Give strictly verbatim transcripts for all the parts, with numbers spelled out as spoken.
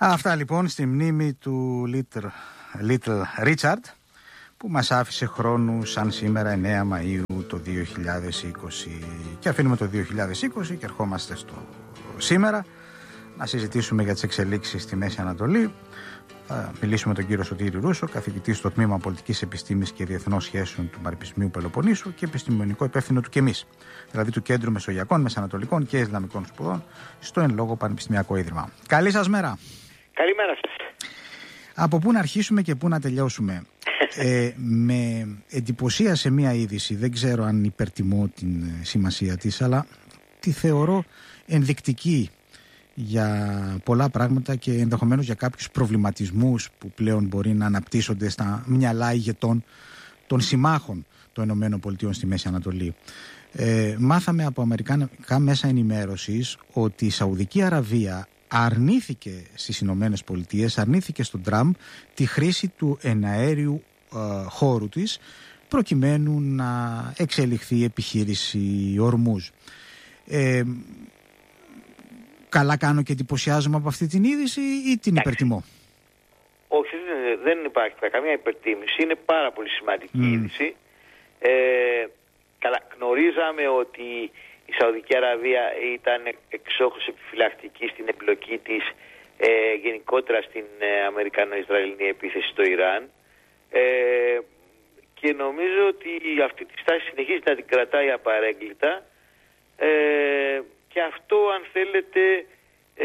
Αυτά λοιπόν στη μνήμη του Little, Little Richard, που μας άφησε χρόνου σαν σήμερα εννέα Μαΐου το δύο χιλιάδες είκοσι. Και αφήνουμε το δύο χιλιάδες είκοσι και ερχόμαστε στο σήμερα να συζητήσουμε για τις εξελίξεις στη Μέση Ανατολή. Θα μιλήσουμε με τον κύριο Σωτήρη Ρούσο, καθηγητή στο Τμήμα Πολιτικής Επιστήμης και Διεθνών Σχέσεων του Πανεπιστημίου Πελοποννήσου και επιστημονικό υπεύθυνο του ΚΕΜΙΣ, δηλαδή του Κέντρου Μεσογειακών, Μεσανατολικών και Ισλαμικών Σπουδών, στο εν λόγω Πανεπιστημιακό Ίδρυμα. Καλή σας μέρα. Καλημέρα σας. Από πού να αρχίσουμε και πού να τελειώσουμε? ε, με εντυπωσίασε μία είδηση, δεν ξέρω αν υπερτιμώ την σημασία της, αλλά τη θεωρώ ενδεικτική για πολλά πράγματα και ενδεχομένως για κάποιους προβληματισμούς που πλέον μπορεί να αναπτύσσονται στα μυαλά ηγετών των συμμάχων των ΗΠΑ στη Μέση Ανατολή. Ε, μάθαμε από αμερικανικά μέσα ενημέρωσης ότι η Σαουδική Αραβία αρνήθηκε στις Ηνωμένες Πολιτείες, αρνήθηκε στον Τραμπ τη χρήση του εναέριου ε, χώρου της προκειμένου να εξελιχθεί η επιχείρηση Ορμούζ. Ε, καλά κάνω και εντυπωσιάζομαι από αυτή την είδηση ή την υπερτιμώ? Όχι, δεν υπάρχει καμία υπερτίμηση, είναι πάρα πολύ σημαντική mm. είδηση. Ε, καλά, γνωρίζαμε ότι η Σαουδική Αραβία ήταν εξόχως επιφυλακτική στην εμπλοκή της ε, γενικότερα στην ε, Αμερικανο-Ισραηλινή επίθεση στο Ιράν, ε, και νομίζω ότι αυτή τη στάση συνεχίζει να την κρατάει απαρέγκλιτα, ε, και αυτό, αν θέλετε, ε,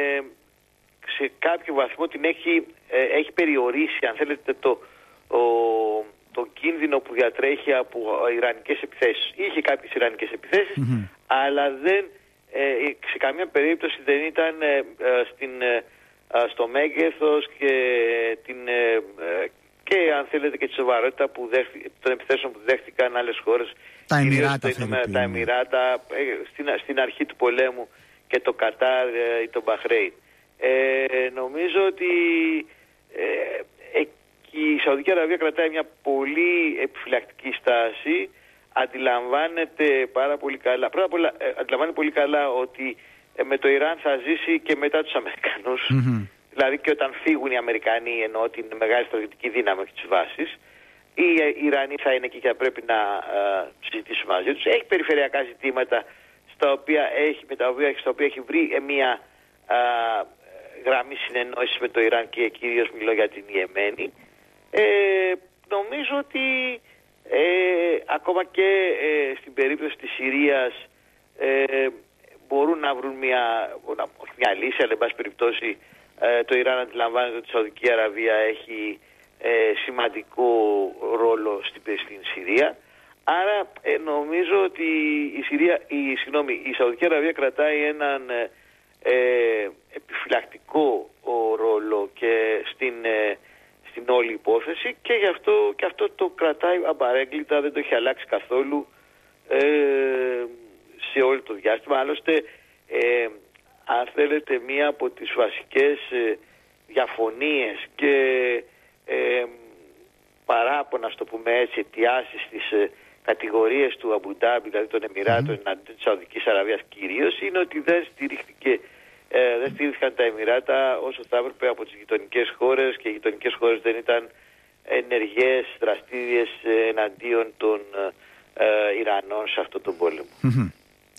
σε κάποιο βαθμό την έχει, ε, έχει περιορίσει, αν θέλετε, το, ο, το κίνδυνο που διατρέχει από ιρανικές επιθέσεις. Είχε κάποιες ιρανικές επιθέσεις, mm-hmm. αλλά δεν, ε, σε καμία περίπτωση δεν ήταν ε, στην, ε, στο μέγεθος και, την, ε, και αν θέλετε και τη σοβαρότητα που δέχτη, των επιθέσεων που δέχτηκαν άλλες χώρες. Τα Εμιράτα, τα Εμιράτα στην, στην αρχή του πολέμου και το Κατάρ ε, ή το Μπαχρέιν. Ε, νομίζω ότι ε, ε, η Σαουδική Αραβία κρατάει μια πολύ επιφυλακτική στάση. Αντιλαμβάνεται πάρα πολύ καλά, πρώτα απ' όλα, ε, αντιλαμβάνεται πολύ καλά ότι ε, με το Ιράν θα ζήσει και μετά τους Αμερικανούς. Mm-hmm. Δηλαδή και όταν φύγουν οι Αμερικανοί, εννοώ την μεγάλη στρατιωτική δύναμη και τις βάσεις, οι Ιρανοί θα είναι εκεί και θα πρέπει να uh, συζητήσουμε μαζί τους. Έχει περιφερειακά ζητήματα στα οποία έχει, με τα οποία, στα οποία έχει βρει μια uh, γραμμή συνεννόησης με το Ιράν και κυρίως μιλώ για την Ιεμένη. Ε, νομίζω ότι ε, ακόμα και ε, στην περίπτωση της Συρίας ε, μπορούν να βρουν μια, όχι μια λύση, αλλά εν πάση περιπτώσει ε, το Ιράν αντιλαμβάνεται ότι η Σαουδική Αραβία έχει Ε, σημαντικό ρόλο στην, στην Συρία. Άρα ε, νομίζω ότι η, Συρία, η, συγγνώμη, η Σαουδική Αραβία κρατάει έναν ε, επιφυλακτικό ρόλο και στην, ε, στην όλη υπόθεση, και γι' αυτό, και αυτό το κρατάει απαρέγκλιτα, δεν το έχει αλλάξει καθόλου ε, σε όλο το διάστημα. Άλλωστε, ε, αν θέλετε, μία από τις βασικές ε, διαφωνίες και Ε, παράπονα, στο πούμε έτσι, αιτιάσεις στις ε, κατηγορίες του Αμπουντάμπι, δηλαδή των Εμιράτων, mm-hmm. εναντίον της Σαουδικής Αραβίας κυρίως, είναι ότι δεν στηρίχθηκε, ε, δεν στηρίχθηκαν τα Εμιράτα όσο θα έπρεπε από τις γειτονικές χώρες, και οι γειτονικές χώρες δεν ήταν ενεργές, δραστήριες ε, εναντίον των ε, ε, Ιρανών σε αυτόν τον πόλεμο. Mm-hmm.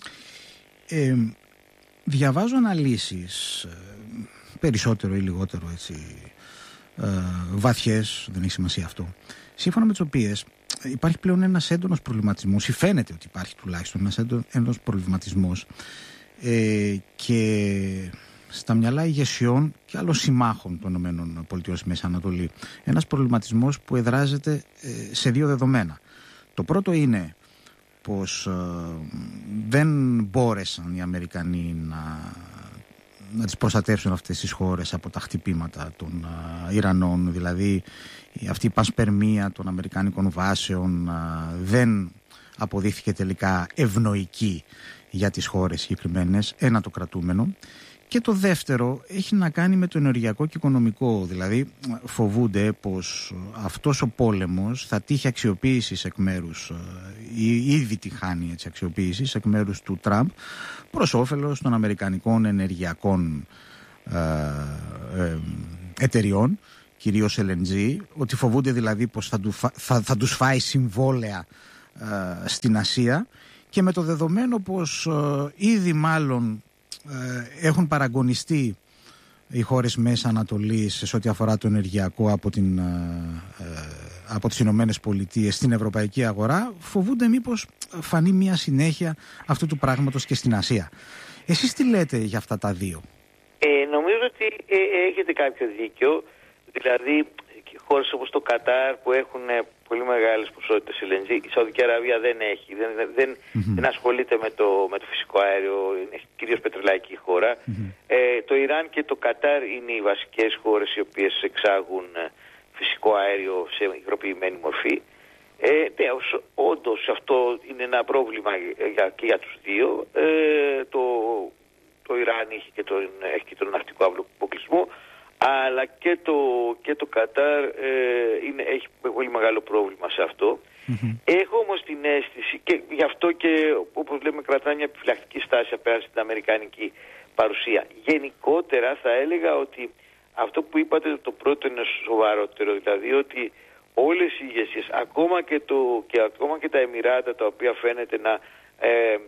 ε, διαβάζω αναλύσεις ε, περισσότερο ή λιγότερο έτσι Ε, βαθιές, δεν έχει σημασία αυτό, σύμφωνα με τις οποίες υπάρχει πλέον ένας έντονος προβληματισμός, ή φαίνεται ότι υπάρχει τουλάχιστον ένας έντονος προβληματισμός ε, και στα μυαλά ηγεσιών και άλλων συμμάχων των ΗΠΑ στη Μέση Ανατολή, ένας προβληματισμός που εδράζεται ε, σε δύο δεδομένα. Το πρώτο είναι πως ε, δεν μπόρεσαν οι Αμερικανοί να να τις προστατεύσουν αυτές τις χώρες από τα χτυπήματα των α, Ιρανών, δηλαδή αυτή η πασπερμία των αμερικανικών βάσεων α, δεν αποδείχθηκε τελικά ευνοϊκή για τις χώρες συγκεκριμένες, ένα το κρατούμενο. Και το δεύτερο έχει να κάνει με το ενεργειακό και οικονομικό, δηλαδή φοβούνται πως αυτός ο πόλεμος θα τύχει αξιοποίησης εκ μέρους, ή ήδη τη χάνει έτσι αξιοποίησης εκ μέρους του Τραμπ προς όφελος των αμερικανικών ενεργειακών ε, ε, εταιριών, κυρίως ελ εν τζι, ότι φοβούνται δηλαδή πως θα, του, θα, θα τους φάει συμβόλαια ε, στην Ασία, και με το δεδομένο πως ε, ήδη μάλλον ε, έχουν παραγωνιστεί οι χώρες Μέση Ανατολής σε ό,τι αφορά το ενεργειακό από, την, ε, από τις Ηνωμένες Πολιτείες στην ευρωπαϊκή αγορά, φοβούνται μήπως φανεί μια συνέχεια αυτού του πράγματος και στην Ασία. Εσείς τι λέτε για αυτά τα δύο? Ε, νομίζω ότι ε, έχετε κάποιο δίκιο. Δηλαδή, χώρες όπως το Κατάρ που έχουν πολύ μεγάλες ποσότητες ελ εν τζι, η Σαουδική Αραβία δεν έχει, δεν, δεν, mm-hmm. δεν ασχολείται με το, με το φυσικό αέριο, είναι κυρίως πετρελαϊκή χώρα. Mm-hmm. Ε, το Ιράν και το Κατάρ είναι οι βασικές χώρες οι οποίες εξάγουν φυσικό αέριο σε υγροποιημένη μορφή. Ε, ναι, όντως αυτό είναι ένα πρόβλημα για, και για τους δύο. Ε, το, το Ιράν έχει και τον, έχει και τον ναυτικό αποκλεισμό, αλλά και το, και το Κατάρ ε, είναι, έχει πολύ μεγάλο πρόβλημα σε αυτό. Mm-hmm. Έχω όμως την αίσθηση, και γι' αυτό και όπως λέμε κρατάει μια επιφυλακτική στάση απέναντι στην αμερικανική παρουσία. Γενικότερα θα έλεγα ότι αυτό που είπατε το πρώτο είναι σοβαρότερο, δηλαδή ότι όλες οι ηγεσίες, ακόμα και, το, και, ακόμα και τα Εμιράτα, τα οποία φαίνεται να ε,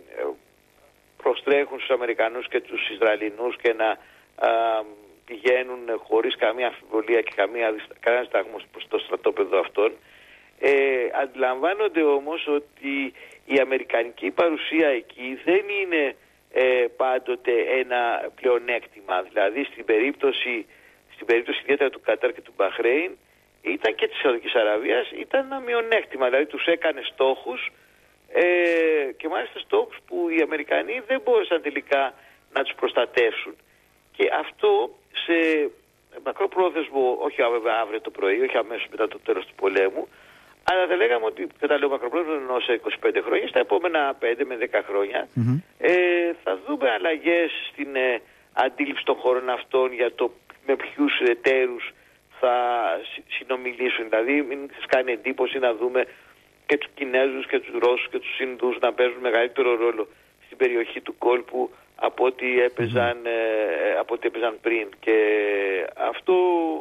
προστρέχουν στους Αμερικανούς και τους Ισραηλινούς και να α, πηγαίνουν χωρίς καμία αμφιβολία και καμία, κανένα σταγμό προς το στρατόπεδο αυτών. Ε, αντιλαμβάνονται όμως ότι η αμερικανική παρουσία εκεί δεν είναι ε, πάντοτε ένα πλεονέκτημα. Δηλαδή στην περίπτωση, στην περίπτωση ιδιαίτερα του Κατάρ και του Μπαχρέιν, ήταν και της Σαουδικής Αραβίας, ήταν ένα μειονέκτημα. Δηλαδή τους έκανε στόχους ε, και μάλιστα στόχους που οι Αμερικανοί δεν μπόρεσαν τελικά να τους προστατεύσουν. Και αυτό σε μακροπρόθεσμο, όχι βέβαια αύριο το πρωί, όχι αμέσως μετά το τέλος του πολέμου, αλλά θα λέγαμε ότι, και τα λέω μακροπρόθεσμο, ενώ σε είκοσι πέντε χρόνια, στα επόμενα πέντε με δέκα χρόνια, mm-hmm. ε, θα δούμε αλλαγές στην ε, αντίληψη των χωρών αυτών για το με ποιους εταίρους θα συνομιλήσουν. Δηλαδή, μην σας κάνει εντύπωση να δούμε και τους Κινέζους και τους Ρώσους και τους Ινδούς να παίζουν μεγαλύτερο ρόλο στην περιοχή του κόλπου από ό,τι έπαιζαν, mm-hmm. ε, από ό,τι έπαιζαν πριν. Και αυτό,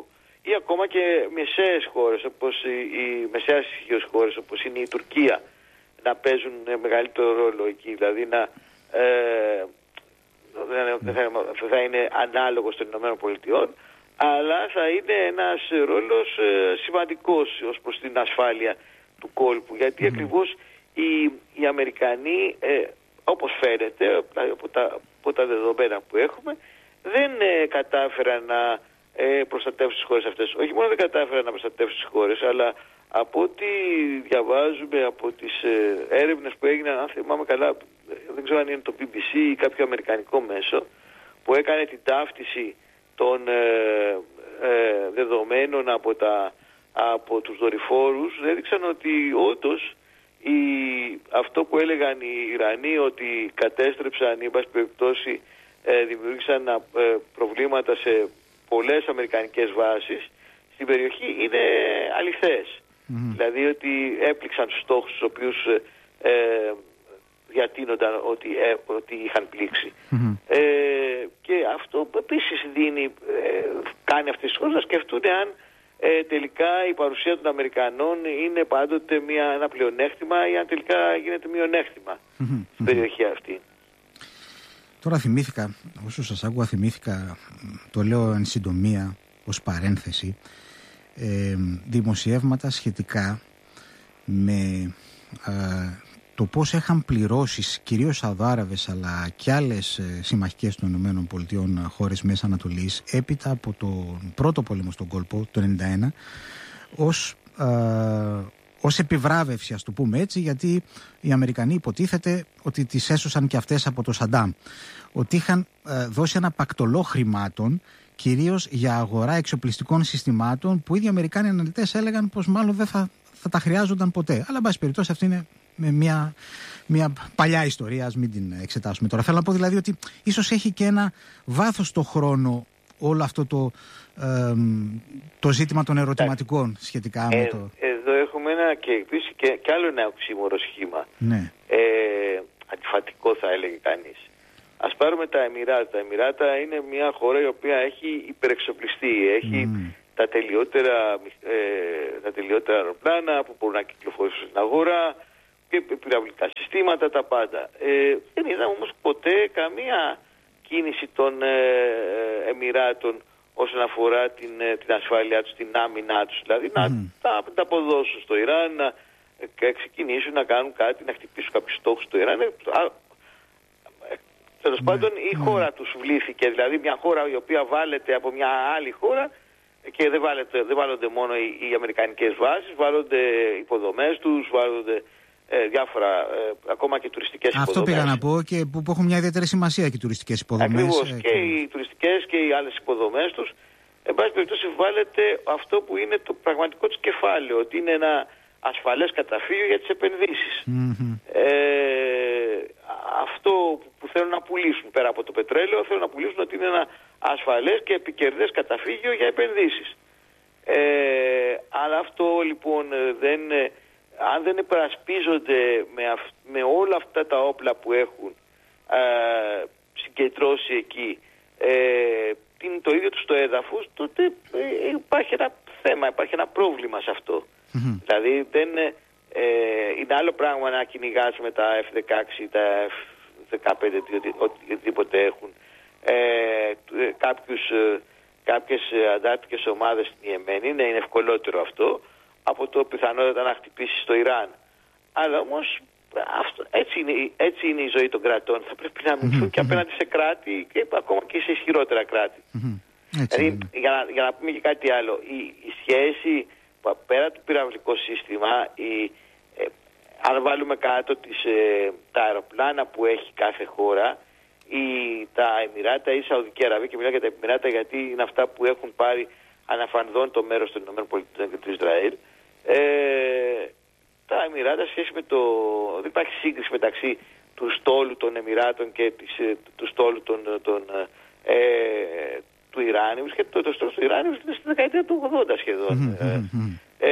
ή ακόμα και μεσαίες χώρες, όπως οι, οι μεσαίες ισχύως χώρες, όπως είναι η Τουρκία, να παίζουν μεγαλύτερο ρόλο εκεί. Δηλαδή να ε, δεν θα, θα είναι ανάλογο των Ηνωμένων Πολιτειών, αλλά θα είναι ένας ρόλος ε, σημαντικός ως προς την ασφάλεια του κόλπου. Γιατί mm. ακριβώς οι, οι Αμερικανοί, ε, όπως φαίνεται από τα, από τα δεδομένα που έχουμε, δεν ε, κατάφεραν να ε, προστατεύσουν τις χώρες αυτές. Όχι μόνο δεν κατάφεραν να προστατεύσουν τις χώρες, αλλά από ό,τι διαβάζουμε από τις ε, έρευνες που έγιναν, αν θυμάμαι καλά, δεν ξέρω αν είναι το μπι μπι σι ή κάποιο αμερικανικό μέσο, που έκανε την ταύτιση των ε, ε, δεδομένων από, τα, από τους δορυφόρους, έδειξαν ότι όντως η, αυτό που έλεγαν οι Ιρανοί, ότι κατέστρεψαν ή εν πάση περιπτώσει ε, δημιούργησαν ε, προβλήματα σε πολλές αμερικανικές βάσεις στην περιοχή, είναι αληθές. Mm-hmm. Δηλαδή ότι έπληξαν τους στόχους τους οποίους ε, διατείνονταν ότι, ε, ότι είχαν πλήξει. Mm-hmm. Ε, και αυτό επίσης δίνει, ε, κάνει αυτές τις χώρες να σκεφτούν αν ε, τελικά η παρουσία των Αμερικανών είναι πάντοτε μια, ένα πλεονέκτημα ή αν τελικά γίνεται μειονέκτημα mm-hmm. στην περιοχή αυτή. Τώρα θυμήθηκα, όσο σας άκουγα θυμήθηκα, το λέω εν συντομία ως παρένθεση, ε, δημοσιεύματα σχετικά με ε, το πώς είχαν πληρώσει κυρίως Σαουδάραβες αλλά και άλλες ε, συμμαχικές των ΗΠΑ χώρες Μέσης Ανατολής έπειτα από τον πρώτο πόλεμο στον κόλπο το ενενήντα ένα ως, ε, ως επιβράβευση, ας το πούμε έτσι, γιατί οι Αμερικανοί υποτίθεται ότι τις έσωσαν και αυτές από το Σαντάμ, ότι είχαν ε, δώσει ένα πακτολό χρημάτων κυρίως για αγορά εξοπλιστικών συστημάτων που οι ίδιοι Αμερικάνοι αναλυτές έλεγαν πως μάλλον δεν θα, θα τα χρειάζονταν ποτέ. Αλλά εν πάση περιπτώσει αυτή είναι με μια, μια παλιά ιστορία, ας μην την εξετάσουμε τώρα. Θέλω να πω δηλαδή ότι ίσως έχει και ένα βάθος στο χρόνο όλο αυτό το, ε, το ζήτημα των ερωτηματικών σχετικά ε, με το... Εδώ έχουμε ένα και, επίσης, και, και άλλο ένα οξύμορο σχήμα. Ναι. Ε, αντιφατικό θα έλεγε κανείς. Ας πάρουμε τα Εμιράτα. Τα Εμιράτα είναι μια χώρα η οποία έχει υπερεξοπλιστεί, έχει mm. τα, τελειότερα, ε, τα τελειότερα αεροπλάνα που μπορούν να κυκλοφορήσουν στην αγορά, και πυραυλικά συστήματα, τα πάντα. Ε, δεν είδαμε όμως ποτέ καμία κίνηση των ε, Εμιράτων όσον αφορά την, την ασφάλειά τους, την άμυνά τους. Δηλαδή mm. να τα, τα αποδώσουν στο Ιράν, να ε, ξεκινήσουν να κάνουν κάτι, να χτυπήσουν κάποιους στόχους στο Ιράν. Ε, Τέλος πάντων η mm. χώρα τους βλήθηκε, δηλαδή μια χώρα η οποία βάλεται από μια άλλη χώρα και δεν, βάλετε, δεν βάλλονται μόνο οι, οι αμερικανικές βάσεις, βάλλονται υποδομές τους, βάλλονται ε, διάφορα, ε, ακόμα και τουριστικές Αυτό υποδομές. Αυτό πήγα να πω και που, που έχουν μια ιδιαίτερη σημασία και οι τουριστικές υποδομές. Ακριβώς, ε, και, και οι τουριστικές και οι άλλες υποδομές τους. Εν πάση περιπτώσει βάλετε αυτό που είναι το πραγματικό τους κεφάλαιο, ότι είναι ένα ασφαλές καταφύγιο για τις επενδύσεις. Mm-hmm. Ε, αυτό που θέλουν να πουλήσουν πέρα από το πετρέλαιο, θέλουν να πουλήσουν ότι είναι ένα ασφαλές και επικερδές καταφύγιο για επενδύσεις. Ε, αλλά αυτό λοιπόν δεν, αν δεν επερασπίζονται με, αυ, με όλα αυτά τα όπλα που έχουν ε, συγκεντρώσει εκεί ε, την, το ίδιο τους το έδαφος, τότε ε, υπάρχει ένα θέμα, υπάρχει ένα πρόβλημα σε αυτό. Mm-hmm. Δηλαδή δεν, ε, είναι άλλο πράγμα να κυνηγάς με τα εφ δεκαέξι, τα εφ δεκαπέντε, οτιδήποτε έχουν ε, κάποιους, ε, κάποιες αντάρτικες ομάδες στην Ιεμένη, ναι, είναι ευκολότερο αυτό από το πιθανότητα να χτυπήσει στο Ιράν. Αλλά όμως αυτό, έτσι, είναι, έτσι είναι η ζωή των κρατών. Θα πρέπει να αμυνθούν mm-hmm. και απέναντι σε κράτη και ακόμα και σε ισχυρότερα κράτη. Mm-hmm. Δηλαδή, για, να, για να πούμε και κάτι άλλο, η, η σχέση πέρα του πυραυλικό σύστημα, η, ε, αν βάλουμε κάτω τις, ε, τα αεροπλάνα που έχει κάθε χώρα, η, τα Εμιράτα ή η Σαουδική Αραβία, και μιλάω για τα Εμιράτα γιατί είναι αυτά που έχουν πάρει αναφανδόν το μέρος των ΗΠΑ και του Ισραήλ, ε, τα Εμιράτα σχέση με το... δεν υπάρχει σύγκριση μεταξύ του στόλου των Εμιράτων και της, του στόλου των, των, ε, του Ιράν. Το, το στόλο του Ιράν είναι στη δεκαετία του ογδόντα σχεδόν. Ε,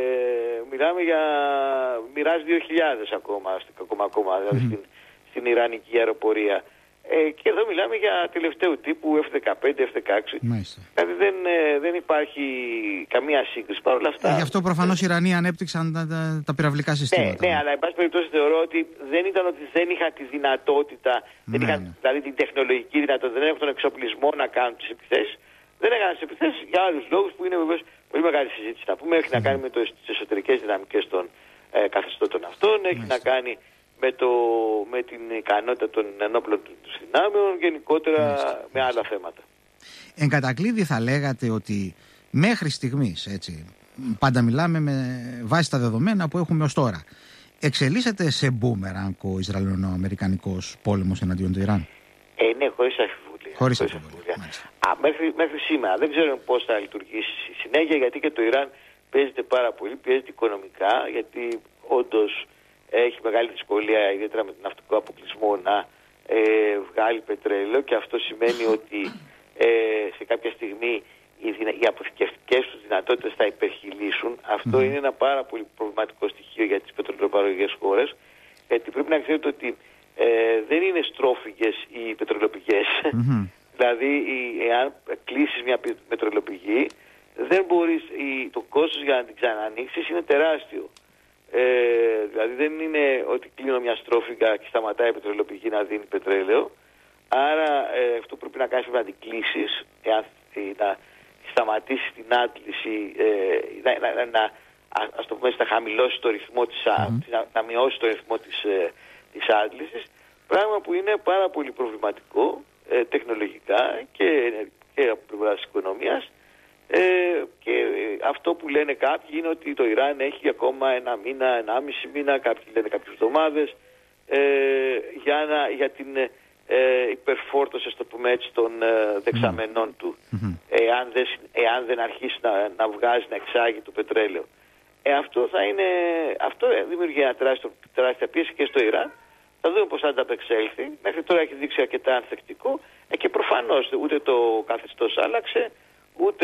μιλάμε για Μιράζ δύο χιλιάδες ακόμα, ακόμα, ακόμα δηλαδή στην, στην Ιρανική αεροπορία. Ε, και εδώ μιλάμε για τελευταίου τύπου εφ δεκαπέντε, εφ δεκαέξι. Δηλαδή δεν, ε, δεν υπάρχει καμία σύγκριση. Παρ' όλα αυτά. Ε, γι' αυτό προφανώς οι Ιρανοί ανέπτυξαν τα, τα, τα πυραυλικά συστήματα. Ναι, ναι, αλλά εν πάση περιπτώσει θεωρώ ότι δεν ήταν ότι δεν είχαν τη δυνατότητα, ναι, δεν είχαν ναι. δηλαδή την τεχνολογική δυνατότητα, δεν έχουν τον εξοπλισμό να κάνουν τις επιθέσεις. Δεν έκαναν τις επιθέσεις για άλλους λόγους που είναι βεβαίως πολύ μεγάλη συζήτηση να πούμε. Έχει mm. να κάνει με το, τις εσωτερικές δυναμικές των ε, καθεστώτων αυτών, έχει mm. να κάνει με, το, με την ικανότητα των ενόπλων του δυνάμεων, γενικότερα mm. με άλλα θέματα. Εν κατακλείδη θα λέγατε ότι μέχρι στιγμής, έτσι, πάντα μιλάμε με βάση τα δεδομένα που έχουμε ως τώρα, εξελίσσεται σε μπούμεραγκ ο Ισραηλο-Αμερικανικός πόλεμος εναντίον του Ιράν? Ε, ναι, χωρίς αμφιβολία. Χωρίς αμφιβολία. Α, μέχρι, μέχρι σήμερα. Δεν ξέρουμε πώς θα λειτουργήσει η συνέχεια, γιατί και το Ιράν παίζεται πάρα πολύ, παίζεται οικονομικά, γιατί όντως έχει μεγάλη δυσκολία, ιδιαίτερα με τον ναυτικό αποκλεισμό, να ε, βγάλει πετρέλαιο, και αυτό σημαίνει ότι ε, σε κάποια στιγμή οι, δυνα... οι αποθηκευτικές τους δυνατότητες θα υπερχειλήσουν. Αυτό mm. είναι ένα πάρα πολύ προβληματικό στοιχείο για τις πετρελαιοπαραγωγικές χώρες, γιατί πρέπει να ξέρετε ότι ε, δεν είναι στρόφιγγες οι πετρελαιοπηγές. Mm-hmm. Δηλαδή, εάν κλείσεις μια πετρελαιοπηγή, δεν μπορείς, η, το κόστος για να την ξανανοίξεις είναι τεράστιο. Ε, δηλαδή δεν είναι ότι κλείνω μια στρόφιγγα και σταματάει η πετρελαιοπηγή να δίνει πετρέλαιο. Άρα ε, αυτό που πρέπει να κάνεις πρέπει να την κλείσεις, εάν, ε, να σταματήσεις την άντληση, ε, να, να, να, ας το πούμε, να χαμηλώσεις το ρυθμό της, mm-hmm. να, να μειώσεις το ρυθμό της, ε, της άντλησης, πράγμα που είναι πάρα πολύ προβληματικό ε, τεχνολογικά και, και από πλευρά της οικονομίας. Ε, και αυτό που λένε κάποιοι είναι ότι το Ιράν έχει ακόμα ένα μήνα, ένα μισή μήνα, κάποιοι λένε κάποιες εβδομάδες, ε, για, να, για την ε, υπερφόρτωση, το πούμε έτσι, των ε, δεξαμενών του, mm-hmm. εάν, δεν, εάν δεν αρχίσει να, να βγάζει, να εξάγει το πετρέλαιο. Ε, αυτό θα είναι, αυτό δημιουργεί ένα τεράστιο, τεράστια πίεση και στο Ιράν. Θα δούμε πώς θα ανταπεξέλθει. Μέχρι τώρα έχει δείξει αρκετά ανθεκτικό, ε, και προφανώς ούτε το καθεστώς άλλαξε, ούτε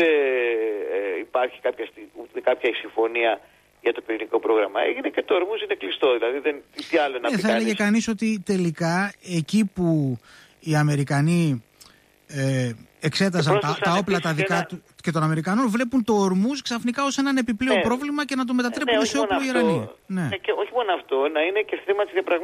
ε, υπάρχει κάποια, ούτε κάποια συμφωνία για το πυρηνικό πρόγραμμα έγινε, και το Ορμούζ είναι κλειστό. Δηλαδή δεν, τι άλλο να ε, πει θα έλεγε κανείς ότι τελικά εκεί που οι Αμερικανοί ε, εξέταζαν τα, τα όπλα τα δικά ένα... του και των Αμερικανών, βλέπουν το Ορμούζ ξαφνικά ως έναν επιπλέον ναι. πρόβλημα και να το μετατρέπουν ναι, σε όπλο οι Ιρανοί. Ναι. Ναι, και όχι μόνο αυτό, να είναι και θέμα της διαπραγμάτευσης.